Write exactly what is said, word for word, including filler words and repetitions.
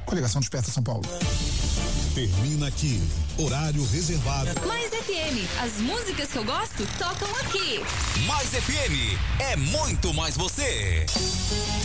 Coligação Desperta São Paulo. Termina aqui, horário reservado. Mais F M, as músicas que eu gosto tocam aqui. Mais F M, é muito mais você.